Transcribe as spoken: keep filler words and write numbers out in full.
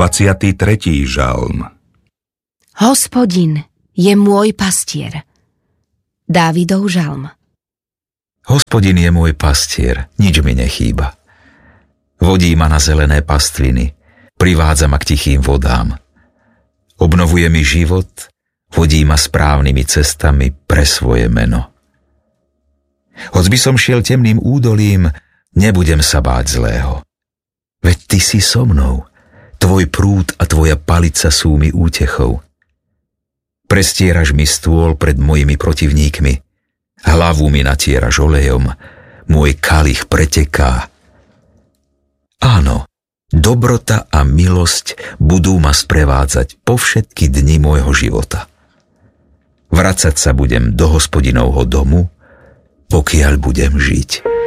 dvadsiaty tretí žalm. Hospodin je môj pastier. Dávidov žalm. Hospodin je môj pastier, nič mi nechýba. Vodí ma na zelené pastviny, privádza ma k tichým vodám. Obnovuje mi život, vodí ma správnymi cestami pre svoje meno. Hoď by som šiel temným údolím, nebudem sa báť zlého. Veď ty si so mnou, tvoj prúd a tvoja palica sú mi útechou. Prestieraš mi stôl pred mojimi protivníkmi, hlavu mi natieraš olejom, môj kalich preteká. Áno, dobrota a milosť budú ma sprevádzať po všetky dni môjho života. Vracať sa budem do Hospodinovho domu, pokiaľ budem žiť.